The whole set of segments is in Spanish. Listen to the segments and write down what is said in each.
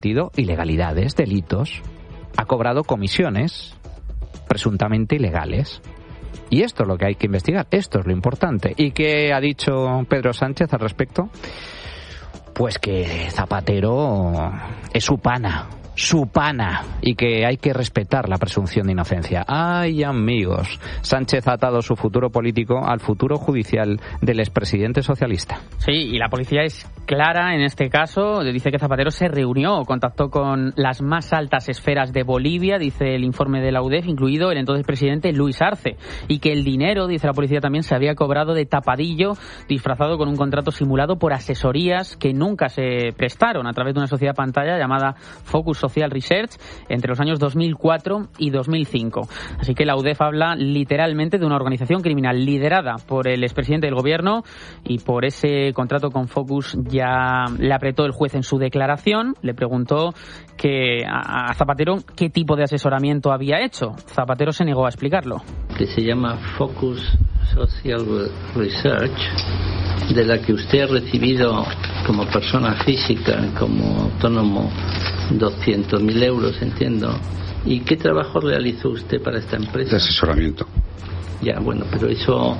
ilegalidades, delitos, ha cobrado comisiones presuntamente ilegales. Y esto es lo que hay que investigar, esto es lo importante. ¿Y qué ha dicho Pedro Sánchez al respecto? Pues que Zapatero es su pana, y que hay que respetar la presunción de inocencia. ¡Ay, amigos! Sánchez ha atado su futuro político al futuro judicial del expresidente socialista. Sí, y la policía es clara en este caso. Dice que Zapatero se reunió o contactó con las más altas esferas de Bolivia, dice el informe de la UDEF, incluido el entonces presidente Luis Arce. Y que el dinero, dice la policía también, se había cobrado de tapadillo, disfrazado con un contrato simulado por asesorías que nunca se prestaron a través de una sociedad pantalla llamada Focus Social Research entre los años 2004 y 2005. Así que la UDEF habla literalmente de una organización criminal liderada por el expresidente del gobierno, y por ese contrato con Focus ya le apretó el juez en su declaración. Le preguntó que a Zapatero qué tipo de asesoramiento había hecho. Zapatero se negó a explicarlo. Que se llama Focus Social Research, de la que usted ha recibido como persona física, como autónomo, 200.000 euros, entiendo. ¿Y qué trabajo realizó usted para esta empresa? De asesoramiento. Ya, bueno, pero eso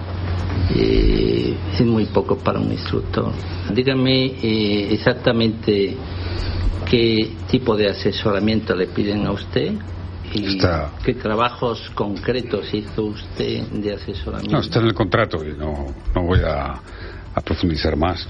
es muy poco para un instructor. Dígame exactamente qué tipo de asesoramiento le piden a usted y qué trabajos concretos hizo usted de asesoramiento. No, está en el contrato y no voy a profundizar más.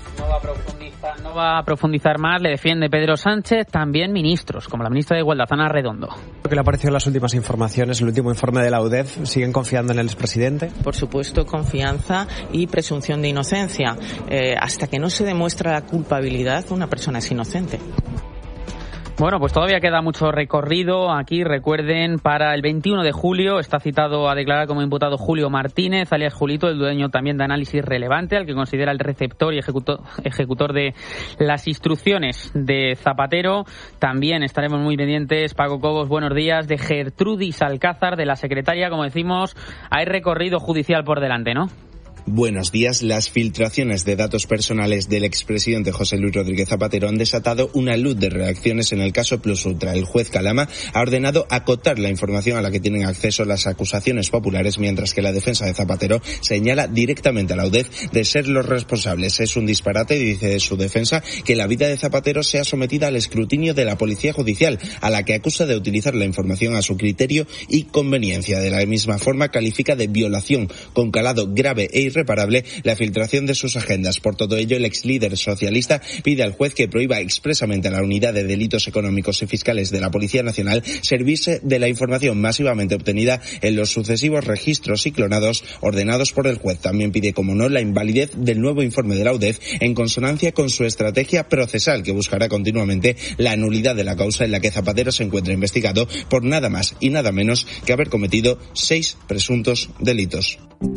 No va a profundizar más, le defiende Pedro Sánchez, también ministros, como la ministra de Igualdad, Ana Redondo. Lo que le ha parecido en las últimas informaciones, el último informe de la UDEF, ¿siguen confiando en el expresidente? Por supuesto, confianza y presunción de inocencia. Hasta que no se demuestra la culpabilidad, una persona es inocente. Bueno, pues todavía queda mucho recorrido. Aquí, recuerden, para el 21 de julio está citado a declarar como imputado Julio Martínez, alias Julito, el dueño también de Análisis Relevante, al que considera el receptor y ejecutor de las instrucciones de Zapatero. También estaremos muy pendientes, Paco Cobos, buenos días, de Gertrudis Alcázar, de la secretaria. Como decimos, hay recorrido judicial por delante, ¿no? Buenos días. Las filtraciones de datos personales del expresidente José Luis Rodríguez Zapatero han desatado una luz de reacciones en el caso Plus Ultra. El juez Calama ha ordenado acotar la información a la que tienen acceso las acusaciones populares, mientras que la defensa de Zapatero señala directamente a la UDEF de ser los responsables. Es un disparate, dice su defensa, que la vida de Zapatero sea sometida al escrutinio de la Policía Judicial, a la que acusa de utilizar la información a su criterio y conveniencia. De la misma forma, califica de violación con calado grave e irreparable la filtración de sus agendas. Por todo ello, el ex líder socialista pide al juez que prohíba expresamente a la Unidad de Delitos Económicos y Fiscales de la Policía Nacional servirse de la información masivamente obtenida en los sucesivos registros y clonados ordenados por el juez. También pide, como no, la invalidez del nuevo informe de la UDEF en consonancia con su estrategia procesal, que buscará continuamente la nulidad de la causa en la que Zapatero se encuentra investigado por nada más y nada menos que haber cometido 6 presuntos delitos.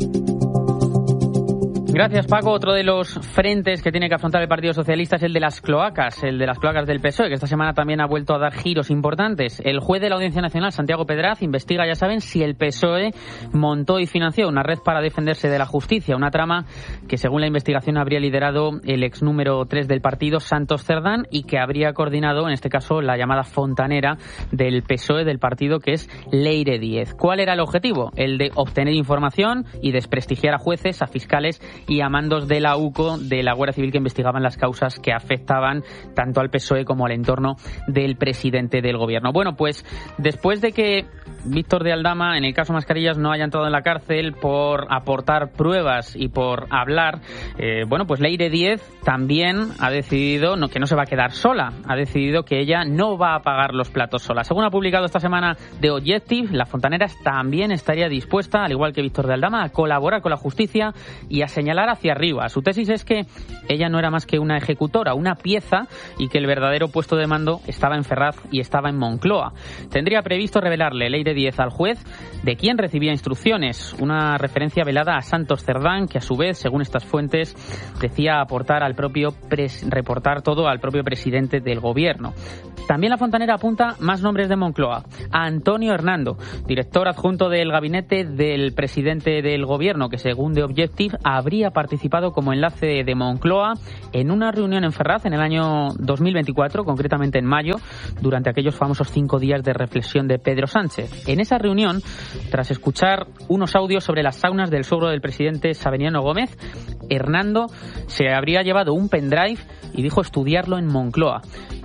Gracias, Paco. Otro de los frentes que tiene que afrontar el Partido Socialista es el de las cloacas del PSOE, que esta semana también ha vuelto a dar giros importantes. El juez de la Audiencia Nacional, Santiago Pedraz, investiga, ya saben, si el PSOE montó y financió una red para defenderse de la justicia, una trama que, según la investigación, habría liderado el ex número 3 del partido, Santos Cerdán, y que habría coordinado, en este caso, la llamada fontanera del PSOE del partido, que es Leire Díez. ¿Cuál era el objetivo? El de obtener información y desprestigiar a jueces, a fiscales y a mandos de la UCO, de la Guardia Civil, que investigaban las causas que afectaban tanto al PSOE como al entorno del presidente del gobierno. Bueno, pues después de que Víctor de Aldama, en el caso Mascarillas, no haya entrado en la cárcel por aportar pruebas y por hablar, pues Leire Díez también ha decidido que no se va a quedar sola, ha decidido que ella no va a pagar los platos sola. Según ha publicado esta semana The Objective, la Fontaneras también estaría dispuesta, al igual que Víctor de Aldama, a colaborar con la justicia y a señalar hacia arriba. Su tesis es que ella no era más que una ejecutora, una pieza, y que el verdadero puesto de mando estaba en Ferraz y estaba en Moncloa. Tendría previsto revelarle Leire Díez al juez de quién recibía instrucciones, una referencia velada a Santos Cerdán, que a su vez, según estas fuentes, decía reportar todo al propio presidente del gobierno. También la Fontanera apunta más nombres de Moncloa. A Antonio Hernando, director adjunto del gabinete del presidente del gobierno, que según The Objective habría participado como enlace de Moncloa en una reunión en Ferraz en el año 2024, concretamente en mayo, durante aquellos famosos 5 días de reflexión de Pedro Sánchez. En esa reunión, tras escuchar unos audios sobre las saunas del suegro del presidente Sabiniano Gómez, Hernando se habría llevado un pendrive y dijo estudiarlo en Moncloa.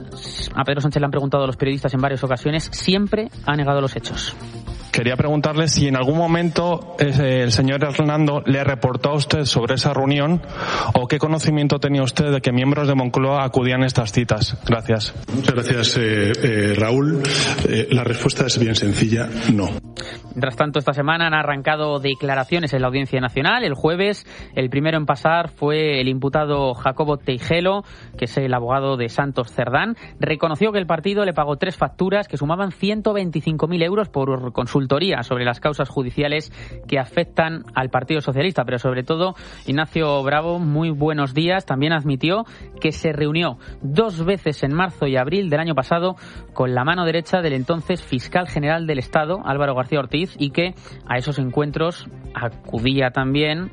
A Pedro Sánchez le han preguntado a los periodistas en varias ocasiones, siempre ha negado los hechos. Quería preguntarle si en algún momento el señor Hernando le reportó a usted sobre esa reunión o qué conocimiento tenía usted de que miembros de Moncloa acudían a estas citas. Gracias. Muchas gracias, Raúl. La respuesta es bien sencilla, no. Mientras tanto, esta semana han arrancado declaraciones en la Audiencia Nacional. El jueves, el primero en pasar fue el imputado Jacobo Teijelo, que es el abogado de Santos Cerdán. Reconoció que el partido le pagó 3 facturas que sumaban 125.000 euros por consultoría sobre las causas judiciales que afectan al Partido Socialista. Pero sobre todo, Ignacio Bravo, muy buenos días, también admitió que se reunió 2 veces en marzo y abril del año pasado con la mano derecha del entonces fiscal general del Estado, Álvaro García Ortiz, y que a esos encuentros acudía también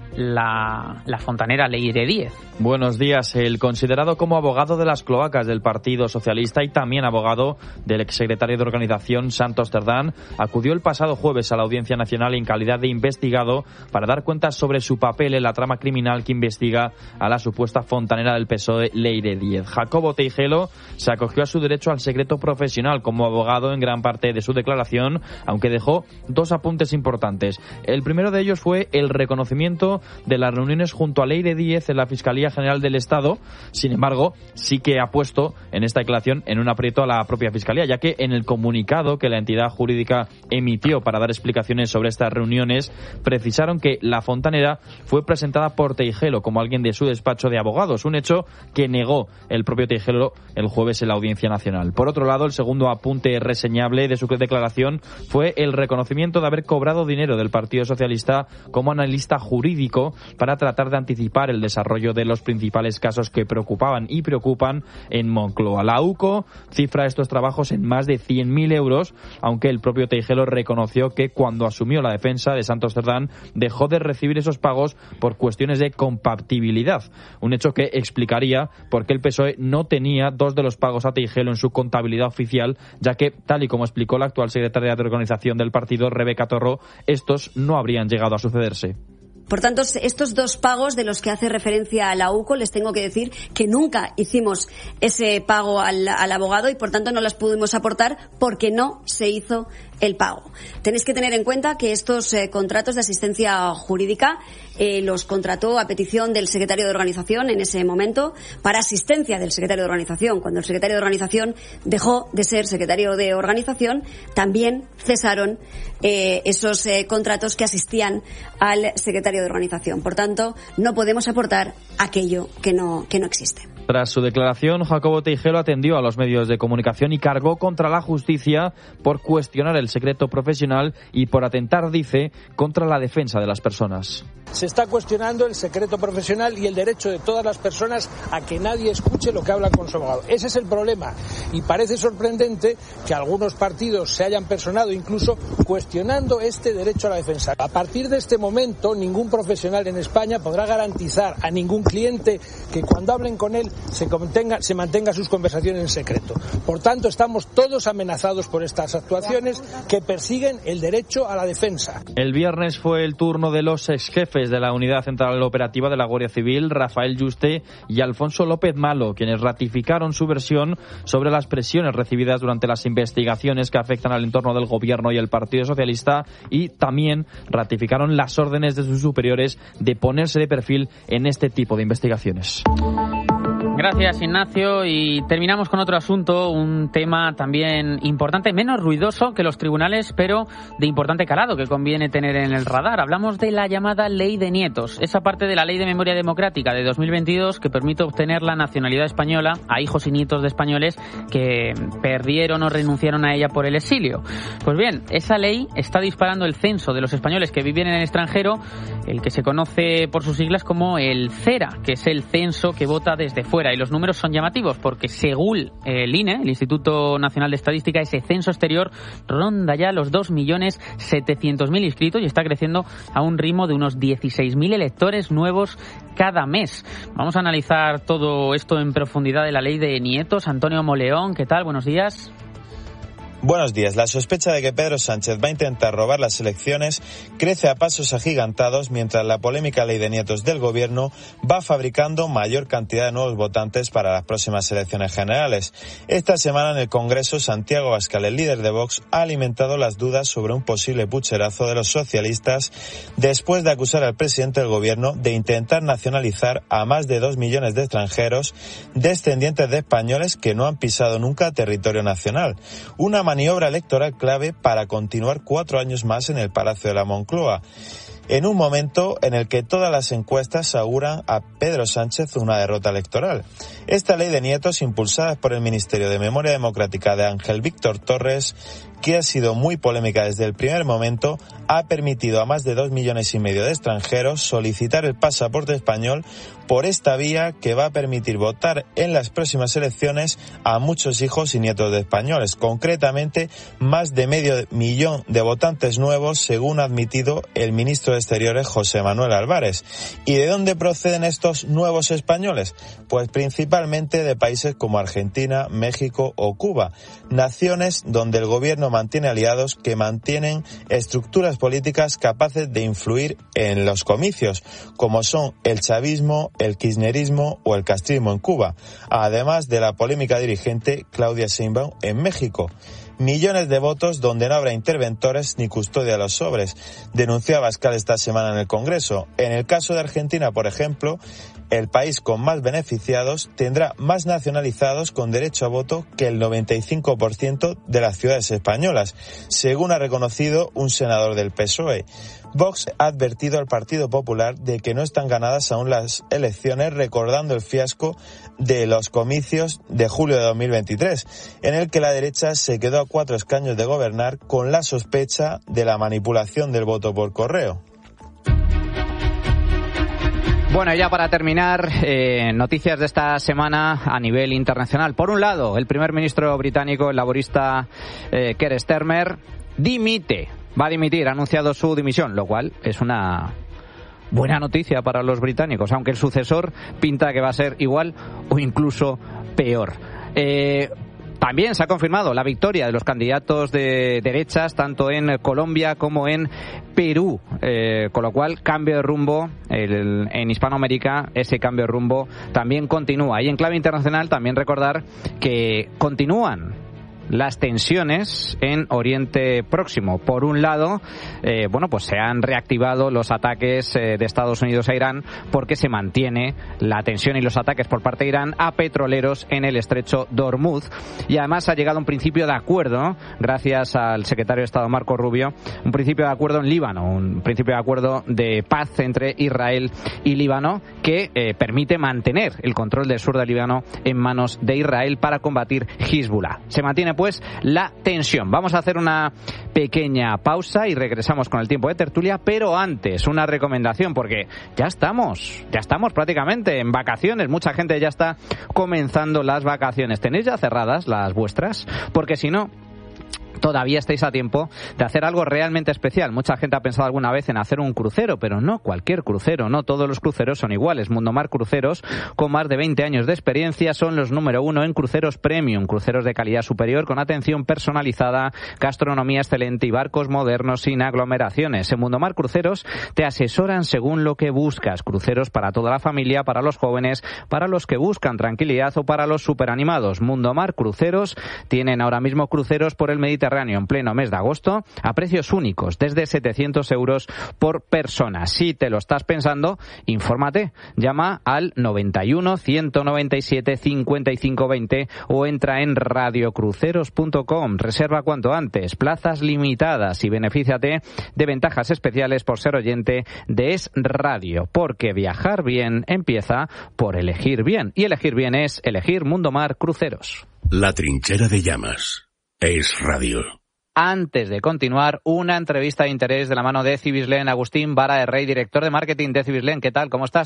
la fontanera Leire Díez. Buenos días. El considerado como abogado de las cloacas del Partido Socialista y también abogado del exsecretario de organización Santos Cerdán acudió el pasado jueves a la Audiencia Nacional en calidad de investigado para dar cuenta sobre su papel en la trama criminal que investiga a la supuesta fontanera del PSOE Leire Díez. Jacobo Teijelo se acogió a su derecho al secreto profesional como abogado en gran parte de su declaración, aunque dejó 2 apuntes importantes. El primero de ellos fue el reconocimiento de las reuniones junto a Leire Díez en la Fiscalía General del Estado. Sin embargo, sí que ha puesto en esta declaración en un aprieto a la propia Fiscalía, ya que en el comunicado que la entidad jurídica emitió para dar explicaciones sobre estas reuniones, precisaron que la fontanera fue presentada por Teijelo como alguien de su despacho de abogados, un hecho que negó el propio Teijelo el jueves en la Audiencia Nacional. Por otro lado, el segundo apunte reseñable de su declaración fue el reconocimiento de haber cobrado dinero del Partido Socialista como analista jurídico para tratar de anticipar el desarrollo de los principales casos que preocupaban y preocupan en Moncloa. La UCO cifra estos trabajos en más de 100.000 euros, aunque el propio Teijelo reconoció que cuando asumió la defensa de Santos Cerdán dejó de recibir esos pagos por cuestiones de compatibilidad, un hecho que explicaría por qué el PSOE no tenía 2 de los pagos a Teijelo en su contabilidad oficial, ya que, tal y como explicó la actual secretaria de organización del partido, Rebeca Torró, estos no habrían llegado a sucederse. Por tanto, estos 2 pagos de los que hace referencia a la UCO, les tengo que decir que nunca hicimos ese pago al abogado y, por tanto, no las pudimos aportar porque no se hizo el pago. Tenéis que tener en cuenta que estos contratos de asistencia jurídica los contrató a petición del secretario de organización en ese momento, para asistencia del secretario de organización. Cuando el secretario de organización dejó de ser secretario de organización, también cesaron esos contratos que asistían al secretario de organización. Por tanto, no podemos aportar aquello que no existe. Tras su declaración, Jacobo Teijelo atendió a los medios de comunicación y cargó contra la justicia por cuestionar el secreto profesional y por atentar, dice, contra la defensa de las personas. Se está cuestionando el secreto profesional y el derecho de todas las personas a que nadie escuche lo que habla con su abogado. Ese es el problema y parece sorprendente que algunos partidos se hayan personado incluso cuestionando este derecho a la defensa. A partir de este momento, ningún profesional en España podrá garantizar a ningún cliente que cuando hablen con él se mantenga sus conversaciones en secreto. Por tanto, estamos todos amenazados por estas actuaciones que persiguen el derecho a la defensa. El viernes fue el turno de los exjefes de la Unidad Central Operativa de la Guardia Civil, Rafael Yuste y Alfonso López Malo, quienes ratificaron su versión sobre las presiones recibidas durante las investigaciones que afectan al entorno del Gobierno y el Partido Socialista, y también ratificaron las órdenes de sus superiores de ponerse de perfil en este tipo de investigaciones. Gracias, Ignacio. Y terminamos con otro asunto, un tema también importante, menos ruidoso que los tribunales, pero de importante calado que conviene tener en el radar. Hablamos de la llamada Ley de Nietos, esa parte de la Ley de Memoria Democrática de 2022 que permite obtener la nacionalidad española a hijos y nietos de españoles que perdieron o renunciaron a ella por el exilio. Pues bien, esa ley está disparando el censo de los españoles que viven en el extranjero, el que se conoce por sus siglas como el CERA, que es el censo que vota desde fuera. fuera. Y los números son llamativos porque según el INE, el Instituto Nacional de Estadística, ese censo exterior ronda ya los 2.700.000 inscritos y está creciendo a un ritmo de unos 16.000 electores nuevos cada mes. Vamos a analizar todo esto en profundidad de la ley de nietos. Antonio Moleón, ¿qué tal? Buenos días. Buenos días. La sospecha de que Pedro Sánchez va a intentar robar las elecciones crece a pasos agigantados mientras la polémica ley de nietos del gobierno va fabricando mayor cantidad de nuevos votantes para las próximas elecciones generales. Esta semana en el Congreso, Santiago Abascal, el líder de Vox, ha alimentado las dudas sobre un posible pucherazo de los socialistas después de acusar al presidente del gobierno de intentar nacionalizar a más de 2 millones de extranjeros descendientes de españoles que no han pisado nunca territorio nacional. Una maniobra electoral clave para continuar 4 años más en el Palacio de la Moncloa, en un momento en el que todas las encuestas auguran a Pedro Sánchez una derrota electoral. Esta ley de nietos, impulsada por el Ministerio de Memoria Democrática de Ángel Víctor Torres, que ha sido muy polémica desde el primer momento, ha permitido a más de 2,5 millones de extranjeros solicitar el pasaporte español por esta vía que va a permitir votar en las próximas elecciones a muchos hijos y nietos de españoles, concretamente más de 500,000 de votantes nuevos, según ha admitido el ministro de Exteriores José Manuel Álvarez. ¿Y de dónde proceden estos nuevos españoles? Pues principalmente de países como Argentina, México o Cuba, naciones donde el gobierno mantiene aliados que mantienen estructuras políticas capaces de influir en los comicios, como son el chavismo, el kirchnerismo o el castrismo en Cuba, además de la polémica dirigente Claudia Sheinbaum en México. Millones de votos donde no habrá interventores ni custodia de los sobres, denunció Abascal esta semana en el Congreso. En el caso de Argentina, por ejemplo, el país con más beneficiados tendrá más nacionalizados con derecho a voto que el 95% de las ciudades españolas, según ha reconocido un senador del PSOE. Vox ha advertido al Partido Popular de que no están ganadas aún las elecciones, recordando el fiasco de los comicios de julio de 2023, en el que la derecha se quedó a 4 escaños de gobernar con la sospecha de la manipulación del voto por correo. Bueno, ya para terminar, noticias de esta semana a nivel internacional. Por un lado, el primer ministro británico, el laborista Keir Starmer, va a dimitir, ha anunciado su dimisión, lo cual es una buena noticia para los británicos, aunque el sucesor pinta que va a ser igual o incluso peor. También se ha confirmado la victoria de los candidatos de derechas, tanto en Colombia como en Perú, con lo cual cambio de rumbo en Hispanoamérica. Ese cambio de rumbo también continúa. Y en clave internacional también recordar que continúan las tensiones en Oriente Próximo. Por un lado, pues se han reactivado los ataques de Estados Unidos a Irán, porque se mantiene la tensión y los ataques por parte de Irán a petroleros en el estrecho de Hormuz. Y además ha llegado un principio de acuerdo, gracias al secretario de Estado Marco Rubio, un principio de acuerdo en Líbano, un principio de acuerdo de paz entre Israel y Líbano, que permite mantener el control del sur de Líbano en manos de Israel para combatir Hezbollah. Se mantiene pues la tensión. Vamos a hacer una pequeña pausa y regresamos con el tiempo de tertulia, pero antes una recomendación, porque ya estamos prácticamente en vacaciones. Mucha gente ya está comenzando las vacaciones. ¿Tenéis ya cerradas las vuestras? Porque si no, todavía estáis a tiempo de hacer algo realmente especial. Mucha gente ha pensado alguna vez en hacer un crucero, pero no cualquier crucero, no todos los cruceros son iguales. Mundomar Cruceros, con más de 20 años de experiencia, son los número 1 en cruceros premium, cruceros de calidad superior con atención personalizada, gastronomía excelente y barcos modernos sin aglomeraciones. En Mundomar Cruceros te asesoran según lo que buscas. Cruceros para toda la familia, para los jóvenes, para los que buscan tranquilidad o para los superanimados. Mundomar Cruceros tienen ahora mismo cruceros por el Mediterráneo en pleno mes de agosto a precios únicos, desde 700 euros por persona. Si te lo estás pensando, infórmate. Llama al 91 197 55 20 o entra en radiocruceros.com. Reserva cuanto antes, plazas limitadas y benefíciate de ventajas especiales por ser oyente de Es Radio, porque viajar bien empieza por elegir bien, y elegir bien es elegir Mundomar Cruceros. La trinchera de llamas. Es Radio. Antes de continuar, una entrevista de interés de la mano de Cibislen. Agustín Vara de Rey, director de marketing de Cibislen. ¿Qué tal? ¿Cómo estás?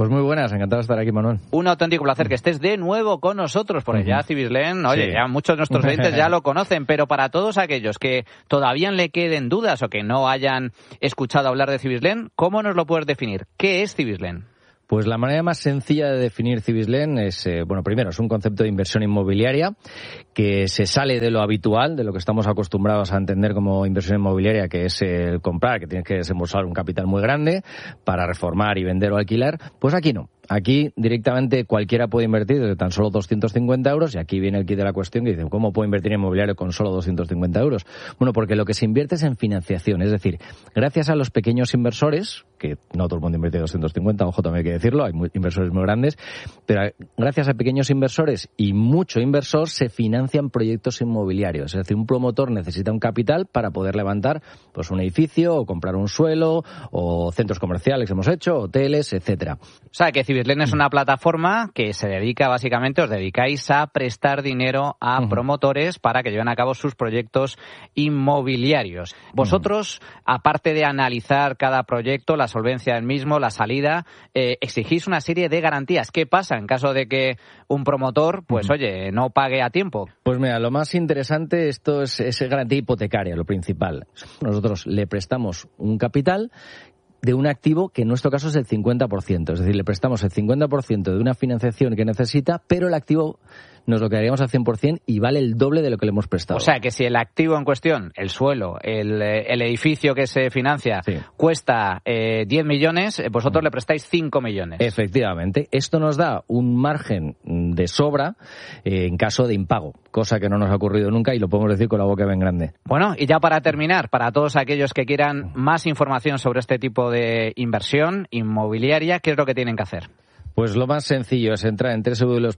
Pues muy buenas, encantado de estar aquí, Manuel. Un auténtico placer que estés de nuevo con nosotros, porque ya Cibislen, oye, sí, ya muchos de nuestros oyentes ya lo conocen, pero para todos aquellos que todavía le queden dudas o que no hayan escuchado hablar de Cibislen, ¿cómo nos lo puedes definir? ¿Qué es Cibislen? Pues la manera más sencilla de definir Cibislen es, primero, es un concepto de inversión inmobiliaria que se sale de lo habitual, de lo que estamos acostumbrados a entender como inversión inmobiliaria, que es el comprar, que tienes que desembolsar un capital muy grande para reformar y vender o alquilar. Pues aquí no. Aquí directamente cualquiera puede invertir desde tan solo 250 euros, y aquí viene el quid de la cuestión que dicen, ¿cómo puedo invertir en inmobiliario con solo 250 euros? Bueno, porque lo que se invierte es en financiación, es decir, gracias a los pequeños inversores, que no todo el mundo invierte 250, ojo, también hay que decirlo, hay inversores muy grandes, pero gracias a pequeños inversores y mucho inversor se financian proyectos inmobiliarios, es decir, un promotor necesita un capital para poder levantar pues un edificio o comprar un suelo o centros comerciales que hemos hecho, hoteles, etcétera. O sea, que Cibislen es una plataforma que se dedica básicamente, os dedicáis a prestar dinero a promotores para que lleven a cabo sus proyectos inmobiliarios. Vosotros, aparte de analizar cada proyecto, la solvencia del mismo, la salida, exigís una serie de garantías. ¿Qué pasa en caso de que un promotor, pues oye, no pague a tiempo? Pues mira, lo más interesante esto es garantía hipotecaria, lo principal. Nosotros le prestamos un capital de un activo que en nuestro caso es el 50%. Es decir, le prestamos el 50% de una financiación que necesita, pero el activo nos lo quedaríamos al 100% y vale el doble de lo que le hemos prestado. O sea, que si el activo en cuestión, el suelo, el edificio que se financia, cuesta 10 millones, vosotros le prestáis 5 millones. Efectivamente. Esto nos da un margen de sobra en caso de impago, cosa que no nos ha ocurrido nunca y lo podemos decir con la boca bien grande. Bueno, y ya para terminar, para todos aquellos que quieran más información sobre este tipo de inversión inmobiliaria, ¿qué es lo que tienen que hacer? Pues lo más sencillo es entrar en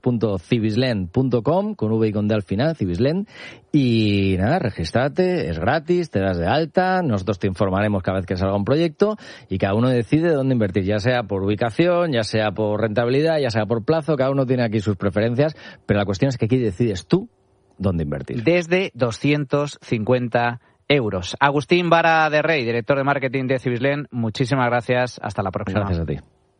www.cibislen.com con V y con D al final, Cibislen, y nada, regístrate, es gratis, te das de alta, nosotros te informaremos cada vez que salga un proyecto y cada uno decide dónde invertir, ya sea por ubicación, ya sea por rentabilidad, ya sea por plazo, cada uno tiene aquí sus preferencias, pero la cuestión es que aquí decides tú dónde invertir. Desde 250 euros. Agustín Vara de Rey, director de marketing de Cibislen, muchísimas gracias, hasta la próxima. Gracias a ti.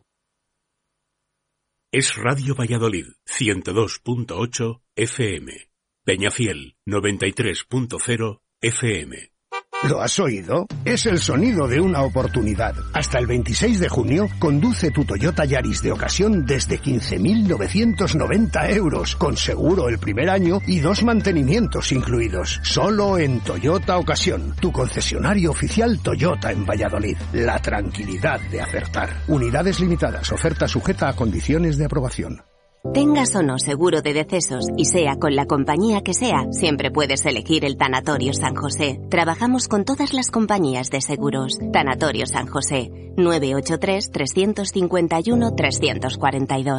Es Radio Valladolid, 102.8 FM. Peñafiel, 93.0 FM. ¿Lo has oído? Es el sonido de una oportunidad. Hasta el 26 de junio, conduce tu Toyota Yaris de ocasión desde 15.990 euros, con seguro el primer año y 2 mantenimientos incluidos. Solo en Toyota Ocasión, tu concesionario oficial Toyota en Valladolid. La tranquilidad de acertar. Unidades limitadas, oferta sujeta a condiciones de aprobación. Tengas o no seguro de decesos y sea con la compañía que sea, siempre puedes elegir el Tanatorio San José. Trabajamos con todas las compañías de seguros. Tanatorio San José, 983 351 342.